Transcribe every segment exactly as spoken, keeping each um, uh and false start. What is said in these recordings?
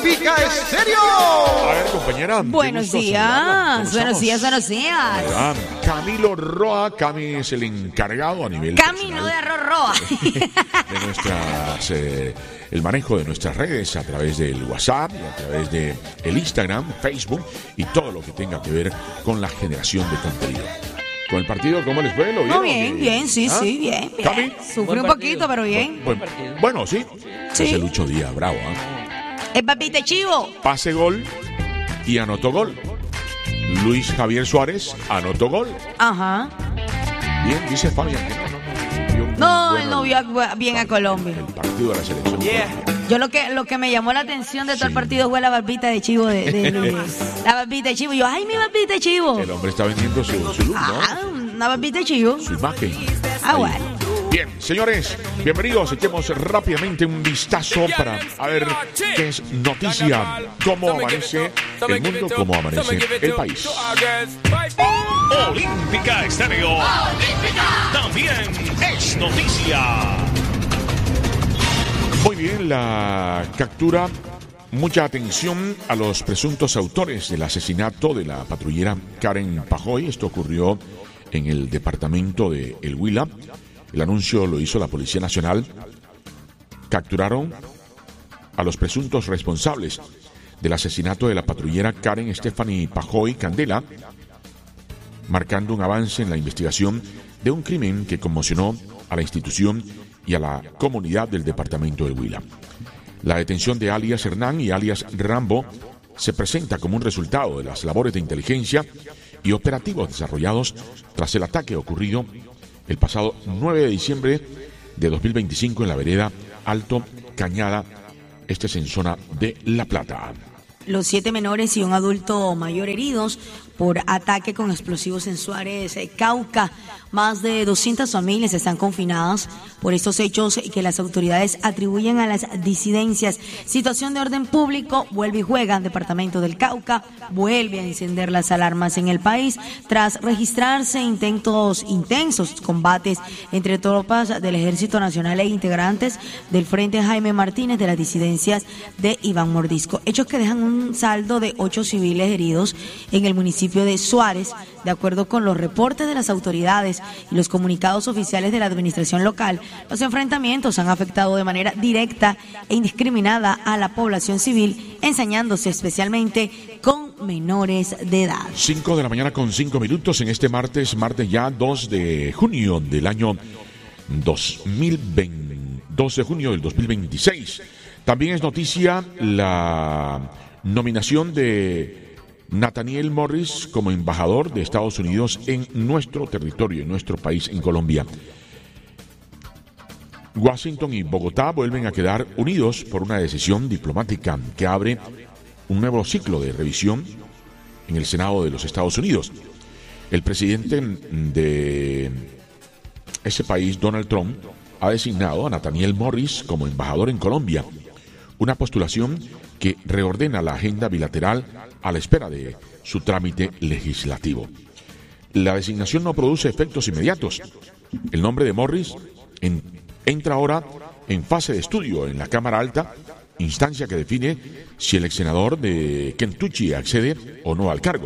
Olímpica Estéreo. A ver, compañera. Buenos días, buenos días, buenos días. Hola, Camilo Roa, Cami es el encargado a nivel Camino de arroz Roa. de nuestras, eh, el manejo de nuestras redes a través del WhatsApp, y a través de el Instagram, Facebook y todo lo que tenga que ver con la generación de contenido. ¿Con el partido cómo les fue? ¿Lo vieron? No, bien, bien, sí, ¿Ah? sí, bien, bien. ¿Cami? Sufrí un poquito, pero bien. Buen, buen, bueno, sí. Sí. Es el Lucho Díaz, bravo. ¿eh? El papita Chivo. Pase gol y anotó gol. Luis Javier Suárez anotó gol. Ajá. Bien, dice Fabián que no, no, no. No, bueno él no vio bien a Colombia. El partido de la selección. Yeah. Yo lo que lo que me llamó la atención de todo sí. el partido fue la barbita de Chivo de, de Luis. La barbita de Chivo. Yo, ay, mi barbita de Chivo. El hombre está vendiendo su, su look, ¿no? Ah, una barbita de Chivo. Su imagen. Ah, ahí. Bueno. Bien, señores, bienvenidos. Echemos rápidamente un vistazo para a ver qué es noticia, cómo amanece el mundo, cómo amanece el país. Olímpica Estéreo también es noticia. Muy bien, la captura, mucha atención a los presuntos autores del asesinato de la patrullera Karen Pajoy. Esto ocurrió en el departamento de El Huila. El anuncio lo hizo la Policía Nacional. Capturaron a los presuntos responsables del asesinato de la patrullera Karen Stephanie Pajoy Candela, marcando un avance en la investigación de un crimen que conmocionó a la institución y a la comunidad del departamento del Huila. La detención de alias Hernán y alias Rambo se presenta como un resultado de las labores de inteligencia y operativos desarrollados tras el ataque ocurrido el pasado nueve de diciembre de dos mil veinticinco en la vereda Alto Cañada, este es en zona de La Plata. Los siete menores y un adulto mayor heridos por ataque con explosivos en Suárez, Cauca. Más de doscientas familias están confinadas por estos hechos que las autoridades atribuyen a las disidencias. Situación de orden público, vuelve y juega. Departamento del Cauca vuelve a encender las alarmas en el país tras registrarse intentos intensos combates entre tropas del Ejército Nacional e integrantes del Frente Jaime Martínez de las disidencias de Iván Mordisco. Hechos que dejan un saldo de ocho civiles heridos en el municipio de Suárez, de acuerdo con los reportes de las autoridades y los comunicados oficiales de la administración local. Los enfrentamientos han afectado de manera directa e indiscriminada a la población civil, ensañándose especialmente con menores de edad. cinco de la mañana con cinco minutos en este martes, martes ya dos de junio del año dos mil veinte, dos de junio del dos mil veintiséis. También es noticia la nominación de Nathaniel Morris como embajador de Estados Unidos en nuestro territorio, en nuestro país, en Colombia. Washington y Bogotá vuelven a quedar unidos por una decisión diplomática que abre un nuevo ciclo de revisión en el Senado de los Estados Unidos. El presidente de ese país, Donald Trump, ha designado a Nathaniel Morris como embajador en Colombia, una postulación que reordena la agenda bilateral a la espera de su trámite legislativo. La designación no produce efectos inmediatos. El nombre de Morris en, entra ahora en fase de estudio en la Cámara Alta, instancia que define si el ex senador de Kentucky accede o no al cargo.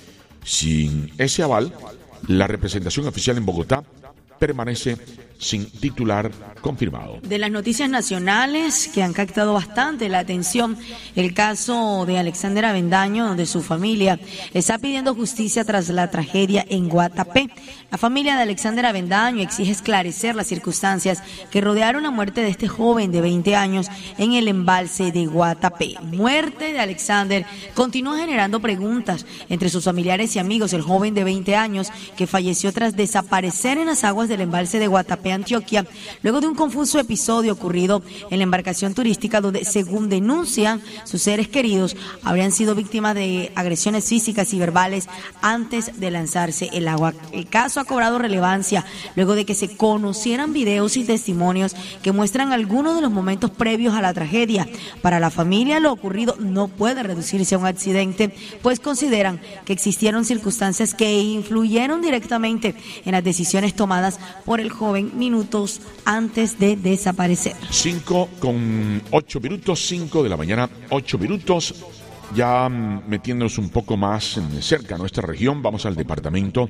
Sin ese aval, la representación oficial en Bogotá permanece sin titular confirmado. De las noticias nacionales que han captado bastante la atención, el caso de Alexander Avendaño, donde su familia está pidiendo justicia tras la tragedia en Guatapé. La familia de Alexander Avendaño exige esclarecer las circunstancias que rodearon la muerte de este joven de veinte años en el embalse de Guatapé. Muerte de Alexander continúa generando preguntas entre sus familiares y amigos. El joven de veinte años que falleció tras desaparecer en las aguas del embalse de Guatapé, Antioquia, luego de un confuso episodio ocurrido en la embarcación turística donde, según denuncian sus seres queridos, habrían sido víctimas de agresiones físicas y verbales antes de lanzarse el agua. El caso ha cobrado relevancia luego de que se conocieran videos y testimonios que muestran algunos de los momentos previos a la tragedia. Para la familia, lo ocurrido no puede reducirse a un accidente, pues consideran que existieron circunstancias que influyeron directamente en las decisiones tomadas por el joven minutos antes de desaparecer. cinco con ocho minutos, cinco de la mañana, ocho minutos. Ya metiéndonos un poco más cerca a nuestra región, vamos al departamento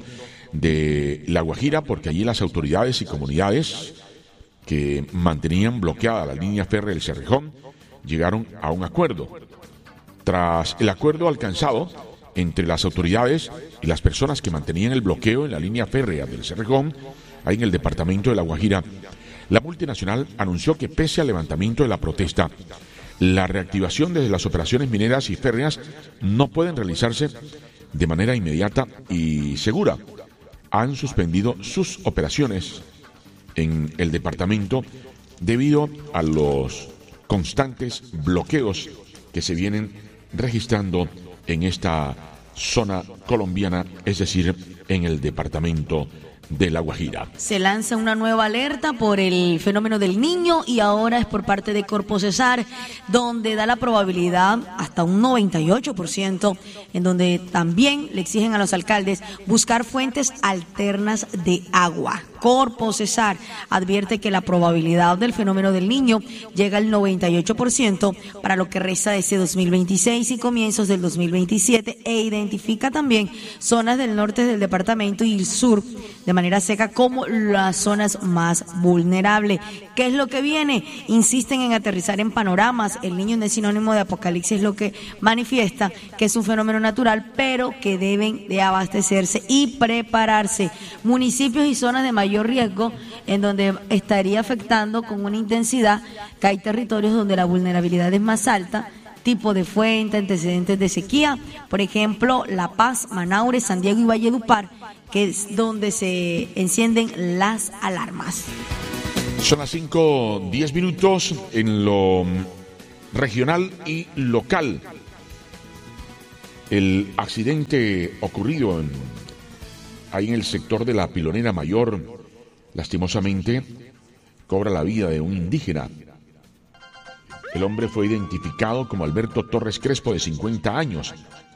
de La Guajira, porque allí las autoridades y comunidades que mantenían bloqueada la línea férrea del Cerrejón llegaron a un acuerdo. Tras el acuerdo alcanzado entre las autoridades y las personas que mantenían el bloqueo en la línea férrea del Cerrejón, ahí en el departamento de La Guajira, la multinacional anunció que pese al levantamiento de la protesta, la reactivación de las operaciones mineras y férreas no pueden realizarse de manera inmediata y segura. Han suspendido sus operaciones en el departamento debido a los constantes bloqueos que se vienen registrando en esta zona colombiana, es decir, en el departamento de La Guajira. Se lanza una nueva alerta por el fenómeno del Niño y ahora es por parte de Corpo Cesar, donde da la probabilidad hasta un noventa y ocho por ciento, en donde también le exigen a los alcaldes buscar fuentes alternas de agua. Corpo Cesar advierte que la probabilidad del fenómeno del Niño llega al noventa y ocho por ciento para lo que resta de ese dos mil veintiséis y comienzos del dos mil veintisiete e identifica también zonas del norte del departamento y el sur de manera seca como las zonas más vulnerables. ¿Qué es lo que viene? Insisten en aterrizar en panoramas. El Niño no es sinónimo de apocalipsis, lo que manifiesta que es un fenómeno natural, pero que deben de abastecerse y prepararse. Municipios y zonas de mayor riesgo en donde estaría afectando con una intensidad, que hay territorios donde la vulnerabilidad es más alta, tipo de fuente, antecedentes de sequía, por ejemplo, La Paz, Manaure, San Diego y Valledupar, que es donde se encienden las alarmas. Son las cinco, diez minutos en lo regional y local. El accidente ocurrido en, ahí en el sector de la Pilonera Mayor, lastimosamente, cobra la vida de un indígena. El hombre fue identificado como Alberto Torres Crespo, de cincuenta años.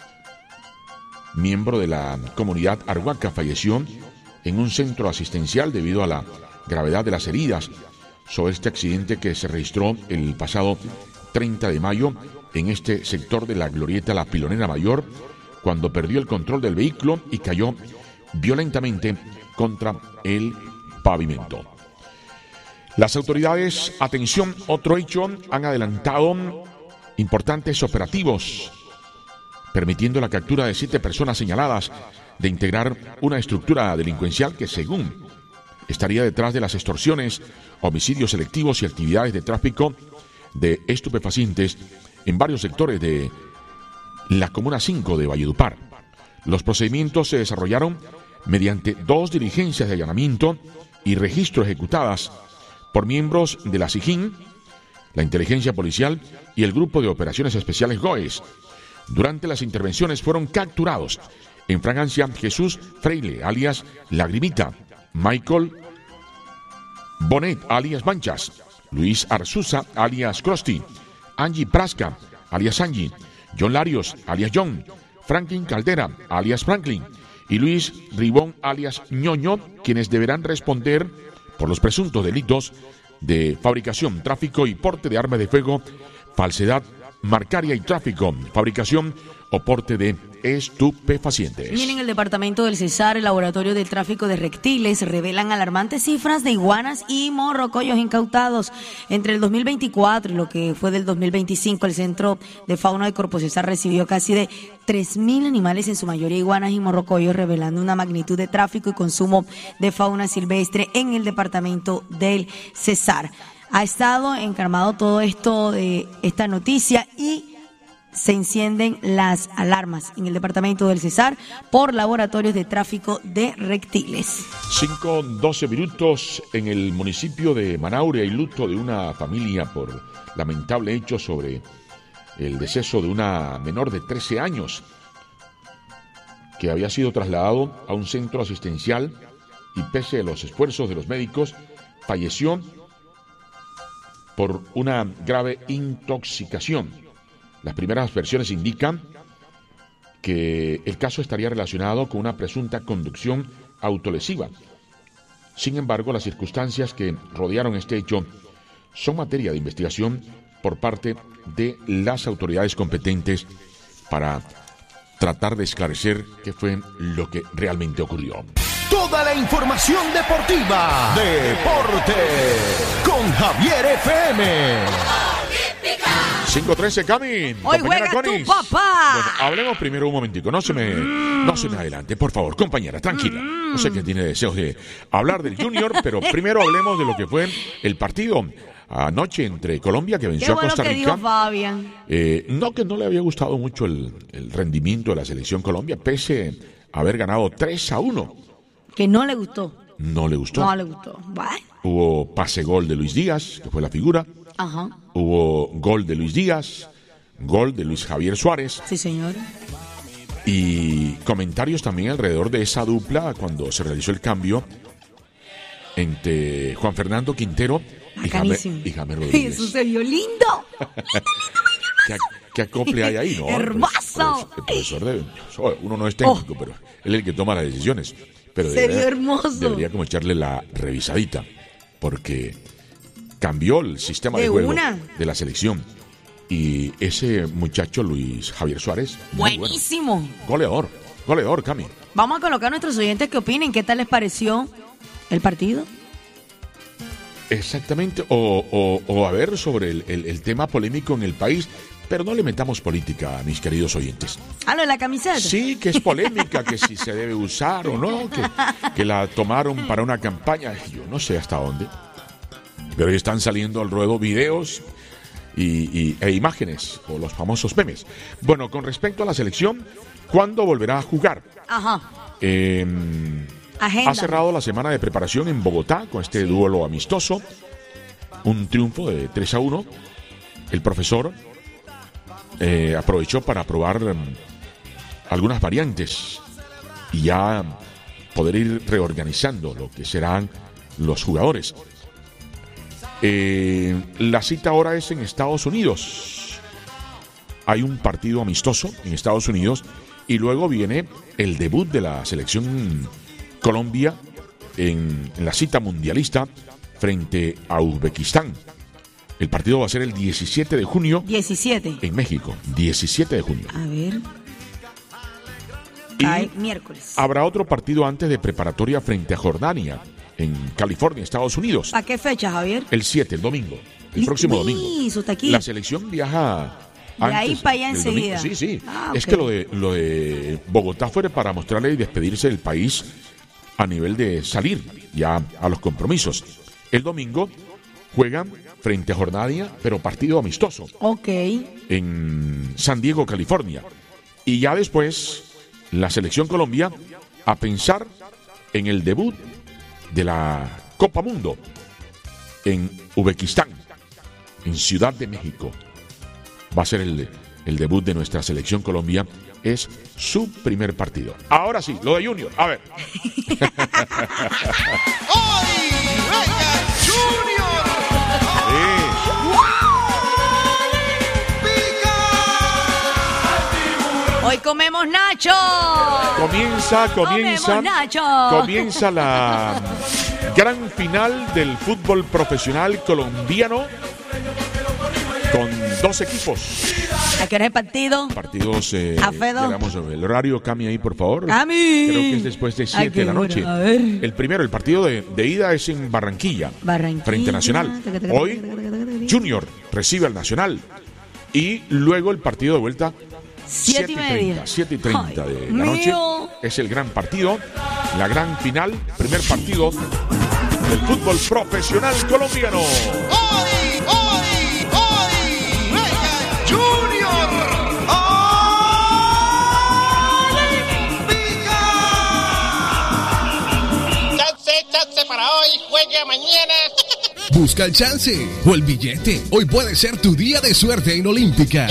Miembro de la comunidad Arhuaca, falleció en un centro asistencial debido a la gravedad de las heridas sobre este accidente que se registró el pasado treinta de mayo en este sector de la glorieta La Pilonera Mayor, cuando perdió el control del vehículo y cayó violentamente contra el pavimento. Las autoridades, atención, otro hecho, han adelantado importantes operativos, permitiendo la captura de siete personas señaladas de integrar una estructura delincuencial que, según, estaría detrás de las extorsiones, homicidios selectivos y actividades de tráfico de estupefacientes en varios sectores de la Comuna cinco de Valledupar. Los procedimientos se desarrollaron mediante dos diligencias de allanamiento y registro ejecutadas por miembros de la SIGIN, la Inteligencia Policial y el Grupo de Operaciones Especiales GOES. Durante las intervenciones fueron capturados en fragancia Jesús Freile, alias Lagrimita, Michael Bonet, alias Manchas, Luis Arzuza, alias Krusty, Angie Prasca, alias Angie, John Larios, alias John, Franklin Caldera, alias Franklin, y Luis Ribón, alias Ñoño, quienes deberán responder por los presuntos delitos de fabricación, tráfico y porte de armas de fuego, falsedad marcaria y tráfico, fabricación o porte de estupefacientes. Y en el departamento del Cesar, el laboratorio de tráfico de reptiles revelan alarmantes cifras de iguanas y morrocoyos incautados. Entre el dos mil veinticuatro y lo que fue del dos mil veinticinco, el Centro de Fauna de Corpo Cesar recibió casi de tres mil animales, en su mayoría iguanas y morrocoyos, revelando una magnitud de tráfico y consumo de fauna silvestre en el departamento del Cesar. Ha estado encarmado todo esto de esta noticia y se encienden las alarmas en el departamento del Cesar por laboratorios de tráfico de reptiles. cinco, doce minutos en el municipio de Manaure. Hay luto de una familia por lamentable hecho sobre el deceso de una menor de trece años que había sido trasladado a un centro asistencial y, pese a los esfuerzos de los médicos, falleció por una grave intoxicación. Las primeras versiones indican que el caso estaría relacionado con una presunta conducción autolesiva. Sin embargo, las circunstancias que rodearon este hecho son materia de investigación por parte de las autoridades competentes para tratar de esclarecer qué fue lo que realmente ocurrió. Toda la información deportiva. Deporte con Javier F M. cinco trece, Cami. Hoy juega tu papá. Bueno, hablemos primero un momentico. No se me, mm. no se me adelante, por favor, compañera, tranquila. Mm. No sé quién tiene deseos de hablar del Junior, pero primero hablemos de lo que fue el partido anoche entre Colombia, que venció Qué bueno a Costa que Rica. dijo Fabián. Eh, no que no le había gustado mucho el, el rendimiento de la selección Colombia, pese a haber ganado tres a uno. Que no le gustó. No le gustó. No le gustó. Bueno. Hubo pase-gol de Luis Díaz, que fue la figura. Ajá. Hubo gol de Luis Díaz, gol de Luis Javier Suárez. Sí, señor. Y comentarios también alrededor de esa dupla cuando se realizó el cambio entre Juan Fernando Quintero y James, y James Rodríguez. Eso se vio lindo. ¿Qué, ¿Qué acople hay ahí, no? ¡Hermoso! El profesor de, uno no es técnico, oh. pero él es el que toma las decisiones. Pero se debería, vio hermoso. Debería como echarle la revisadita, porque cambió el sistema de, de juego una. de la selección. Y ese muchacho Luis Javier Suárez, buenísimo. Bueno. Goleador, goleador, Cami. Vamos a colocar a nuestros oyentes que opinen qué tal les pareció el partido. Exactamente, o, o, o a ver sobre el, el, el tema polémico en el país, pero no le metamos política, mis queridos oyentes. ¿Ah, lo de la camiseta? Sí, que es polémica, que si se debe usar o no, que, que la tomaron para una campaña, yo no sé hasta dónde, pero están saliendo al ruedo videos y, y, e imágenes, o los famosos memes. Bueno, con respecto a la selección, ¿cuándo volverá a jugar? Ajá. Eh, Agenda. Ha cerrado la semana de preparación en Bogotá con este sí. duelo amistoso, un triunfo de tres a uno. El profesor eh, aprovechó para probar um, algunas variantes y ya poder ir reorganizando lo que serán los jugadores. Eh, la cita ahora es en Estados Unidos. Hay un partido amistoso en Estados Unidos y luego viene el debut de la selección Colombia en, en la cita mundialista frente a Uzbekistán. El partido va a ser el diecisiete de junio. diecisiete. En México. diecisiete de junio. A ver. Y Ay, miércoles. Habrá otro partido antes de preparatoria frente a Jordania en California, Estados Unidos. ¿A qué fecha, Javier? El siete, el domingo. El próximo domingo. Eso está aquí. La selección viaja de ahí para allá enseguida. Sí, sí. Ah, es okay. que lo de, lo de Bogotá fue para mostrarle y despedirse del país a nivel de salir ya a los compromisos. El domingo juegan frente a Jordania, pero partido amistoso. Ok. En San Diego, California. Y ya después, la selección Colombia a pensar en el debut de la Copa Mundo en Uzbekistán, en Ciudad de México. Va a ser el, el debut de nuestra selección Colombia. Es su primer partido. Ahora sí, lo de Junior. A ver. ¡Hoy juega Junior! Sí. Hoy comemos nacho. Comienza, comienza. Comemos nacho. Comienza la gran final del fútbol profesional colombiano con dos equipos. ¿A qué hora es el partido? Partidos. Eh, A Fedo. Llegamos el horario, Cami, ahí, por favor. Cami. Creo que es después de siete de la noche. A ver. El primero, el partido de, de ida es en Barranquilla. Barranquilla. Frente a Nacional. Hoy, Junior recibe al Nacional. Y luego el partido de vuelta. Siete y media. siete y treinta de la mío. noche. Es el gran partido. La gran final. Primer partido del fútbol profesional colombiano. ¡Hoy, hoy, hoy juega Junior! ¡Olímpica! Chance, chance para hoy, juega mañana. Busca el chance o el billete. Hoy puede ser tu día de suerte en Olímpica.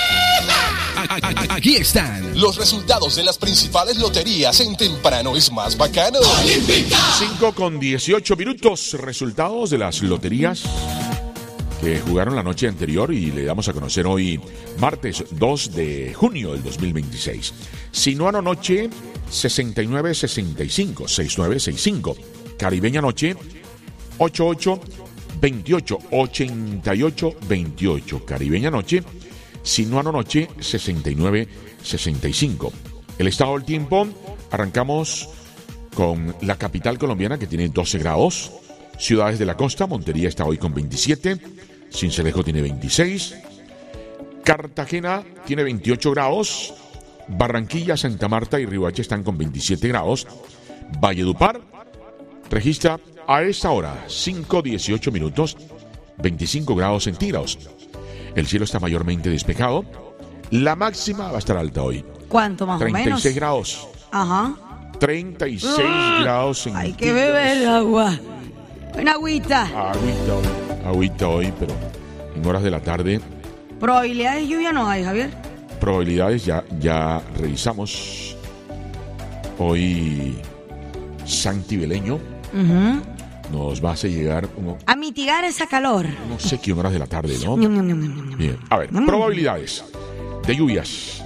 Aquí están los resultados de las principales loterías en Temprano es Más Bacano. ¡Olímpica! cinco con dieciocho minutos. Resultados de las loterías que jugaron la noche anterior y le damos a conocer hoy, martes dos de junio del dos mil veintiséis. Sinuano Noche, sesenta y nueve sesenta y cinco, sesenta y nueve sesenta y cinco. Caribeña Noche, ochenta y ocho veintiocho, ochenta y ocho veintiocho. Caribeña Noche, Sinuano Noche, sesenta y nueve sesenta y cinco. El estado del tiempo, arrancamos con la capital colombiana que tiene doce grados. Ciudades de la costa, Montería está hoy con veintisiete, Sincelejo tiene veintiséis, Cartagena tiene veintiocho grados, Barranquilla, Santa Marta y Riohacha están con veintisiete grados. Valledupar registra a esta hora, cinco dieciocho minutos, veinticinco grados centígrados. El cielo está mayormente despejado. La máxima va a estar alta hoy. ¿Cuánto más o menos? treinta y seis grados. Ajá. treinta y seis Uh, grados centígrados. Hay que beber agua. Una agüita. Agüita hoy, agüita hoy, pero en horas de la tarde. Probabilidades de lluvia no hay, Javier. Probabilidades ya, ya revisamos. Hoy Santibeleño Ujú. nos va a hacer llegar uno, A mitigar esa calor. no sé qué horas de la tarde, ¿no? Ñam, ñam, ñam, ñam, ñam. Bien, a ver, Mm. probabilidades de lluvias.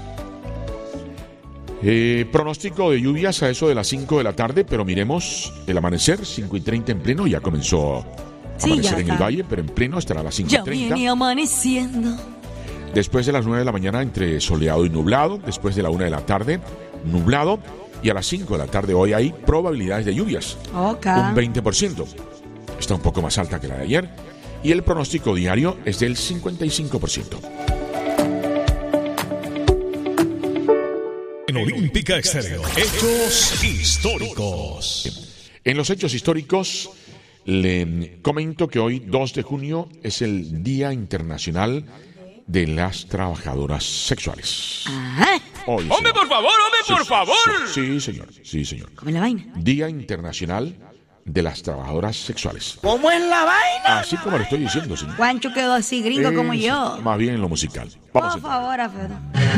Eh, pronóstico de lluvias a eso de las cinco de la tarde, pero miremos el amanecer, cinco y treinta en pleno, ya comenzó a Sí, amanecer ya en el está. valle, pero en pleno estará a las cinco Ya y treinta. viene amaneciendo. Después de las nueve de la mañana entre soleado y nublado, después de la una de la tarde, nublado, y a las cinco de la tarde hoy hay probabilidades de lluvias, Ok. un veinte por ciento. Está un poco más alta que la de ayer, y el pronóstico diario es del cincuenta y cinco por ciento. En Olímpica Estéreo. Hechos históricos. En los hechos históricos, le comento que hoy, dos de junio, es el Día Internacional de las Trabajadoras Sexuales. Ajá. Hoy, ¡Hombre, señor. por favor, hombre, Sí, por sí, favor! Sí, señor, sí, señor. Come la vaina. Día Internacional de las Trabajadoras Sexuales. ¿Cómo es la vaina? Así como le estoy diciendo, señor. Juancho quedó así, gringo como Es yo. Más bien en lo musical. Vamos Por a favor, Alfredo.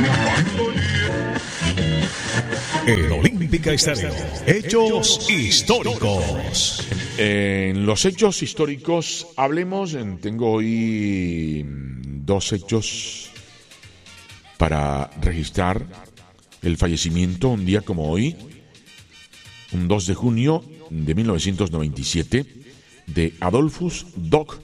En Olímpica Estéreo. Hechos históricos. En los hechos históricos, hablemos, en- tengo hoy mm, dos hechos para registrar el fallecimiento un día como hoy, un dos de junio de mil novecientos noventa y siete, de Adolphus Doc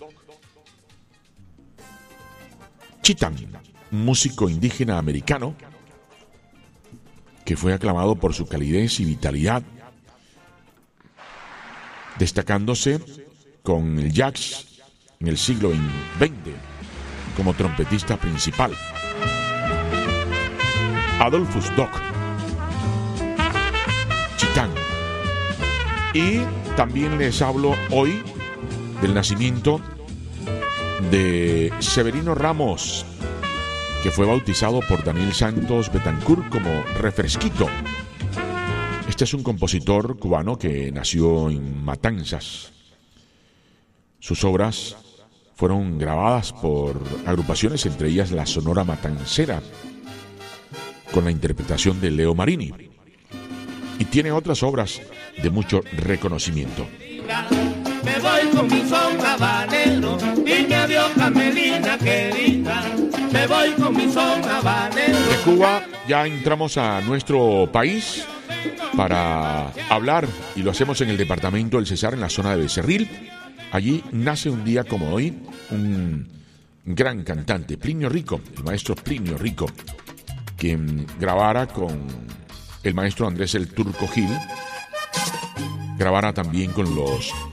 Chitam, músico indígena americano que fue aclamado por su calidez y vitalidad, destacándose con el jazz en el siglo veinte como trompetista principal. Adolphus Doc Chitán. Y también les hablo hoy del nacimiento de Severino Ramos, que fue bautizado por Daniel Santos Betancourt como Refresquito. Este es un compositor cubano que nació en Matanzas. Sus obras fueron grabadas por agrupaciones, entre ellas la Sonora Matancera, con la interpretación de Leo Marini. Y tiene otras obras de mucho reconocimiento. Me voy con mi son habanero, dime adiós Carmelina querida, me voy con mi son habanero. De Cuba ya entramos a nuestro país para hablar, y lo hacemos en el departamento del Cesar, en la zona de Becerril. Allí nace un día como hoy un gran cantante, Plinio Rico, el maestro Plinio Rico, quien grabara con el maestro Andrés el Turco Gil, grabara también con los